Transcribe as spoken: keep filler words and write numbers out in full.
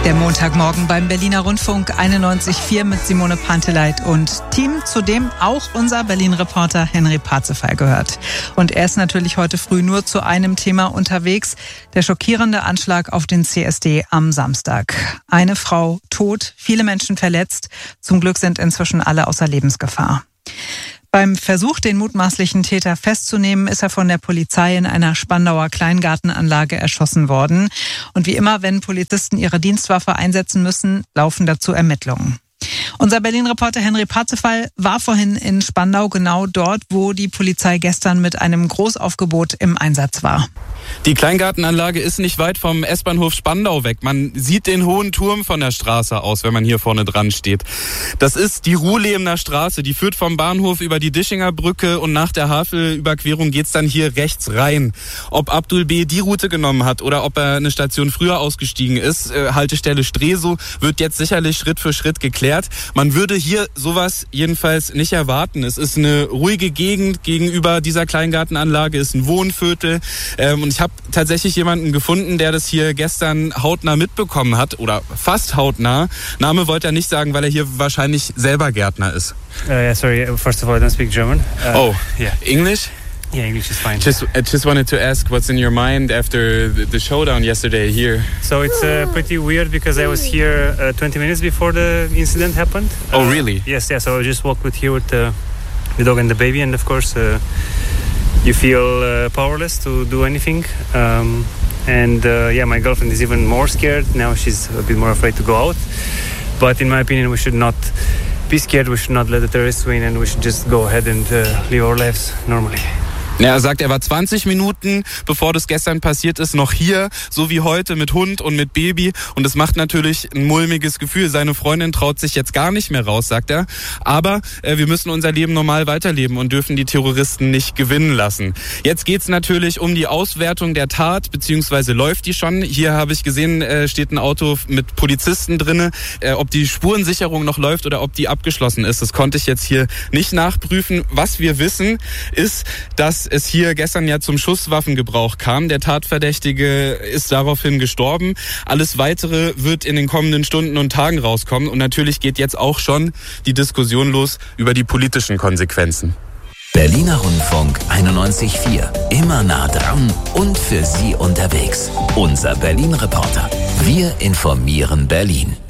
Der Montagmorgen beim Berliner Rundfunk einundneunzig Komma vier mit Simone Panteleit und Team, zu dem auch unser Berlin-Reporter Henry Parzefall gehört. Und er ist natürlich heute früh nur zu einem Thema unterwegs: der schockierende Anschlag auf den C S D am Samstag. Eine Frau tot, viele Menschen verletzt. Zum Glück sind inzwischen alle außer Lebensgefahr. Beim Versuch, den mutmaßlichen Täter festzunehmen, ist er von der Polizei in einer Spandauer Kleingartenanlage erschossen worden. Und wie immer, wenn Polizisten ihre Dienstwaffe einsetzen müssen, laufen dazu Ermittlungen. Unser Berlin-Reporter Henry Parzefall war vorhin in Spandau, genau dort, wo die Polizei gestern mit einem Großaufgebot im Einsatz war. Die Kleingartenanlage ist nicht weit vom S-Bahnhof Spandau weg. Man sieht den hohen Turm von der Straße aus, wenn man hier vorne dran steht. Das ist die Ruhlebner Straße, die führt vom Bahnhof über die Dischinger Brücke und nach der Havelüberquerung geht's dann hier rechts rein. Ob Abdul B. die Route genommen hat oder ob er eine Station früher ausgestiegen ist, äh, Haltestelle Stresow, wird jetzt sicherlich Schritt für Schritt geklärt. Man würde hier sowas jedenfalls nicht erwarten. Es ist eine ruhige Gegend, gegenüber dieser Kleingartenanlage ist ein Wohnviertel. Ähm, und ich habe tatsächlich jemanden gefunden, der das hier gestern hautnah mitbekommen hat oder fast hautnah. Name wollte er nicht sagen, weil er hier wahrscheinlich selber Gärtner ist. Uh, yeah, sorry. First of all, I don't speak German. Uh, oh, yeah. English? Yeah, English is fine. Just, I just wanted to ask what's in your mind after the, the showdown yesterday here. So it's uh, pretty weird because I was here uh, twenty minutes before the incident happened. Oh, uh, really? Yes, yeah. So I just walked with here with the, the dog and the baby, and of course, uh, you feel uh, powerless to do anything. Um, and uh, yeah, my girlfriend is even more scared now. She's a bit more afraid to go out. But in my opinion, we should not be scared. We should not let the terrorists win, and we should just go ahead and uh, live our lives normally. Ja, er sagt, er war zwanzig Minuten, bevor das gestern passiert ist, noch hier, so wie heute, mit Hund und mit Baby. Und es macht natürlich ein mulmiges Gefühl. Seine Freundin traut sich jetzt gar nicht mehr raus, sagt er. Aber äh, wir müssen unser Leben normal weiterleben und dürfen die Terroristen nicht gewinnen lassen. Jetzt geht's natürlich um die Auswertung der Tat, beziehungsweise läuft die schon. Hier habe ich gesehen, äh, steht ein Auto mit Polizisten drinne. Äh, ob die Spurensicherung noch läuft oder ob die abgeschlossen ist, das konnte ich jetzt hier nicht nachprüfen. Was wir wissen, ist, dass es hier gestern ja zum Schusswaffengebrauch kam. Der Tatverdächtige ist daraufhin gestorben. Alles Weitere wird in den kommenden Stunden und Tagen rauskommen. Und natürlich geht jetzt auch schon die Diskussion los über die politischen Konsequenzen. Berliner Rundfunk einundneunzig Komma vier. Immer nah dran und für Sie unterwegs. Unser Berlin-Reporter. Wir informieren Berlin.